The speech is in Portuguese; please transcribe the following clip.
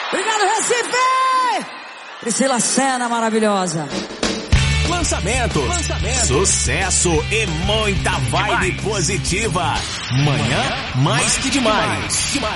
Obrigado, Recife! Priscila Senna, maravilhosa. Lançamento, sucesso e muita vibe positiva. Manhã mais que demais.